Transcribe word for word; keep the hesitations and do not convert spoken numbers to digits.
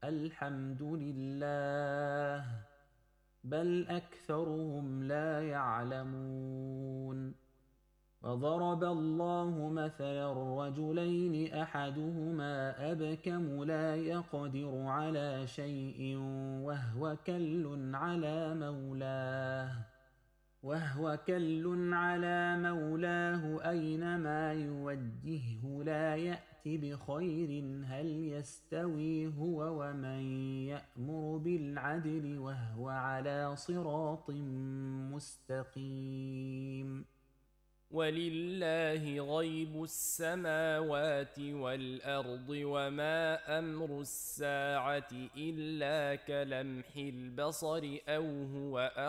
الحمد لله بل أكثرهم لا يعلمون. وضرب الله مثلا رجلين أحدهما أبكم لا يقدر على شيء وهو كل على مولاه وهو كل على مولاه أينما يوجهه لا يأت بخير هل يستوي هو ومن يأمر بالعدل وهو على صراط مستقيم. ولله غيب السماوات والأرض وما أمر الساعة إلا كلمح البصر أو هو